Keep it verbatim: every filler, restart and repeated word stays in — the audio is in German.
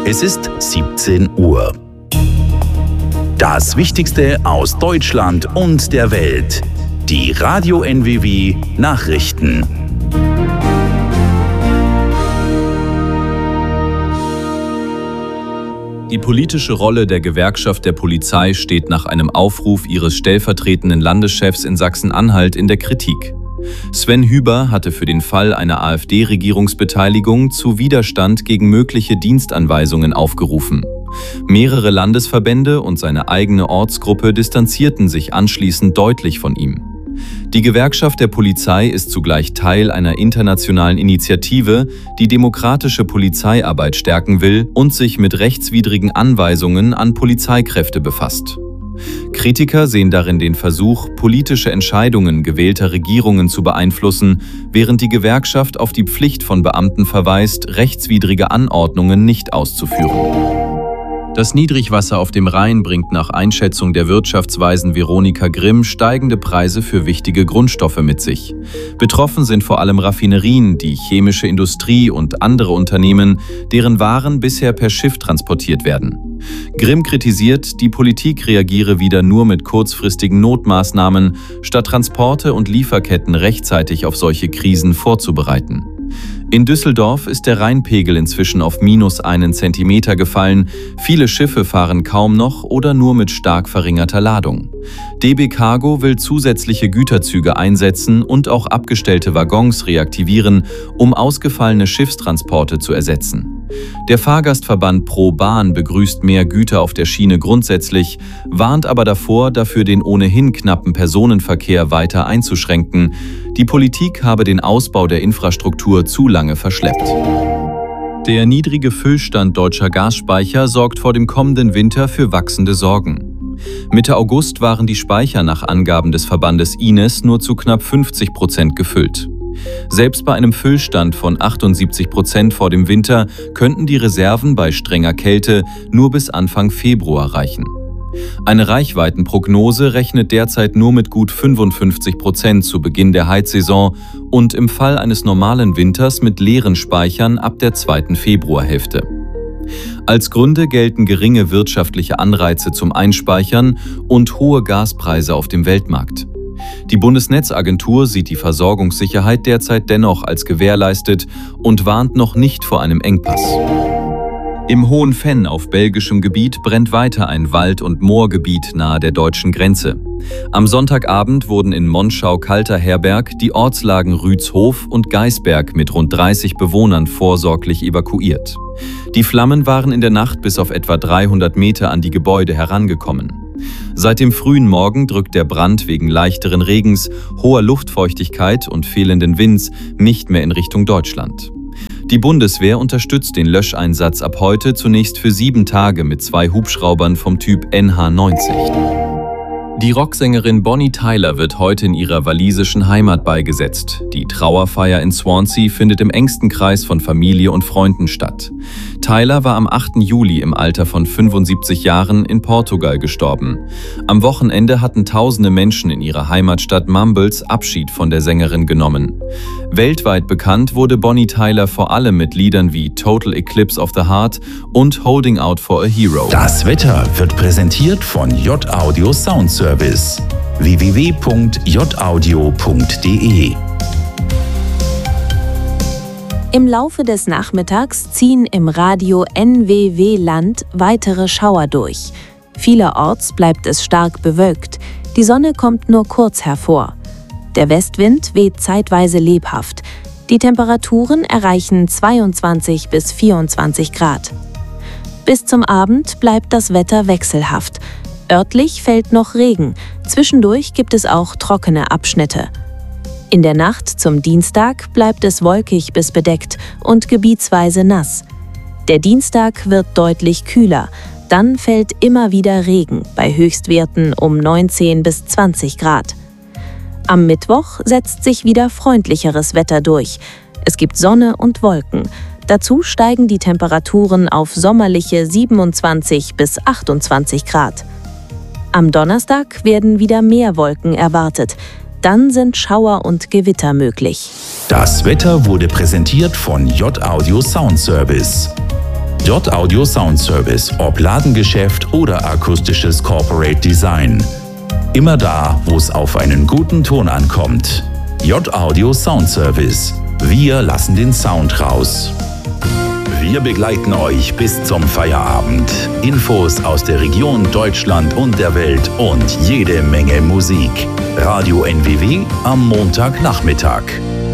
Es ist siebzehn Uhr. Das Wichtigste aus Deutschland und der Welt. Die Radio N W W Nachrichten. Die politische Rolle der Gewerkschaft der Polizei steht nach einem Aufruf ihres stellvertretenden Landeschefs in Sachsen-Anhalt in der Kritik. Sven Hüber hatte für den Fall einer AfD-Regierungsbeteiligung zu Widerstand gegen mögliche Dienstanweisungen aufgerufen. Mehrere Landesverbände und seine eigene Ortsgruppe distanzierten sich anschließend deutlich von ihm. Die Gewerkschaft der Polizei ist zugleich Teil einer internationalen Initiative, die demokratische Polizeiarbeit stärken will und sich mit rechtswidrigen Anweisungen an Polizeikräfte befasst. Kritiker sehen darin den Versuch, politische Entscheidungen gewählter Regierungen zu beeinflussen, während die Gewerkschaft auf die Pflicht von Beamten verweist, rechtswidrige Anordnungen nicht auszuführen. Das Niedrigwasser auf dem Rhein bringt nach Einschätzung der Wirtschaftsweisen Veronika Grimm steigende Preise für wichtige Grundstoffe mit sich. Betroffen sind vor allem Raffinerien, die chemische Industrie und andere Unternehmen, deren Waren bisher per Schiff transportiert werden. Grimm kritisiert, die Politik reagiere wieder nur mit kurzfristigen Notmaßnahmen, statt Transporte und Lieferketten rechtzeitig auf solche Krisen vorzubereiten. In Düsseldorf ist der Rheinpegel inzwischen auf minus einen Zentimeter gefallen. Viele Schiffe fahren kaum noch oder nur mit stark verringerter Ladung. D B Cargo will zusätzliche Güterzüge einsetzen und auch abgestellte Waggons reaktivieren, um ausgefallene Schiffstransporte zu ersetzen. Der Fahrgastverband Pro Bahn begrüßt mehr Güter auf der Schiene grundsätzlich, warnt aber davor, dafür den ohnehin knappen Personenverkehr weiter einzuschränken. Die Politik habe den Ausbau der Infrastruktur zu lange verschleppt. Der niedrige Füllstand deutscher Gasspeicher sorgt vor dem kommenden Winter für wachsende Sorgen. Mitte August waren die Speicher nach Angaben des Verbandes I N E S nur zu knapp fünfzig Prozent gefüllt. Selbst bei einem Füllstand von achtundsiebzig Prozent vor dem Winter könnten die Reserven bei strenger Kälte nur bis Anfang Februar reichen. Eine Reichweitenprognose rechnet derzeit nur mit gut fünfundfünfzig Prozent zu Beginn der Heizsaison und im Fall eines normalen Winters mit leeren Speichern ab der zweiten Februarhälfte. Als Gründe gelten geringe wirtschaftliche Anreize zum Einspeichern und hohe Gaspreise auf dem Weltmarkt. Die Bundesnetzagentur sieht die Versorgungssicherheit derzeit dennoch als gewährleistet und warnt noch nicht vor einem Engpass. Im Hohen Venn auf belgischem Gebiet brennt weiter ein Wald- und Moorgebiet nahe der deutschen Grenze. Am Sonntagabend wurden in Monschau-Kalterherberg die Ortslagen Rützhof und Geisberg mit rund dreißig Bewohnern vorsorglich evakuiert. Die Flammen waren in der Nacht bis auf etwa dreihundert Meter an die Gebäude herangekommen. Seit dem frühen Morgen drückt der Brand wegen leichteren Regens, hoher Luftfeuchtigkeit und fehlenden Winds nicht mehr in Richtung Deutschland. Die Bundeswehr unterstützt den Löscheinsatz ab heute zunächst für sieben Tage mit zwei Hubschraubern vom Typ N H neunzig. Die Rocksängerin Bonnie Tyler wird heute in ihrer walisischen Heimat beigesetzt. Die Trauerfeier in Swansea findet im engsten Kreis von Familie und Freunden statt. Tyler war am achten Juli im Alter von fünfundsiebzig Jahren in Portugal gestorben. Am Wochenende hatten tausende Menschen in ihrer Heimatstadt Mumbles Abschied von der Sängerin genommen. Weltweit bekannt wurde Bonnie Tyler vor allem mit Liedern wie Total Eclipse of the Heart und Holding Out for a Hero. Das Wetter wird präsentiert von J Audio Sound Service. w w w punkt j audio punkt d e Im Laufe des Nachmittags ziehen im Radio N W W Land weitere Schauer durch. Vielerorts bleibt es stark bewölkt. Die Sonne kommt nur kurz hervor. Der Westwind weht zeitweise lebhaft. Die Temperaturen erreichen zweiundzwanzig bis vierundzwanzig Grad. Bis zum Abend bleibt das Wetter wechselhaft. Örtlich fällt noch Regen. Zwischendurch gibt es auch trockene Abschnitte. In der Nacht zum Dienstag bleibt es wolkig bis bedeckt und gebietsweise nass. Der Dienstag wird deutlich kühler. Dann fällt immer wieder Regen bei Höchstwerten um neunzehn bis zwanzig Grad. Am Mittwoch setzt sich wieder freundlicheres Wetter durch. Es gibt Sonne und Wolken. Dazu steigen die Temperaturen auf sommerliche siebenundzwanzig bis achtundzwanzig Grad. Am Donnerstag werden wieder mehr Wolken erwartet. Dann sind Schauer und Gewitter möglich. Das Wetter wurde präsentiert von J Audio Sound Service. J-Audio Sound Service, ob Ladengeschäft oder akustisches Corporate Design. Immer da, wo es auf einen guten Ton ankommt. J-Audio Sound Service. Wir lassen den Sound raus. Wir begleiten euch bis zum Feierabend. Infos aus der Region, Deutschland und der Welt und jede Menge Musik. Radio N W W am Montagnachmittag.